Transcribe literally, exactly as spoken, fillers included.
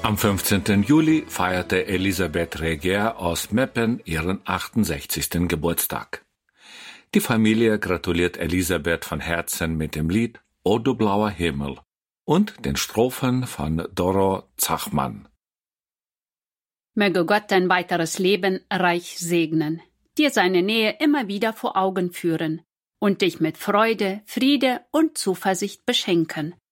Am fünfzehnten Juli feierte Elisabeth Regier aus Meppen ihren achtundsechzigsten Geburtstag. Die Familie gratuliert Elisabeth von Herzen mit dem Lied O du blauer Himmel und den Strophen von Doro Zachmann. Möge Gott dein weiteres Leben reich segnen, dir seine Nähe immer wieder vor Augen führen und dich mit Freude, Friede und Zuversicht beschenken.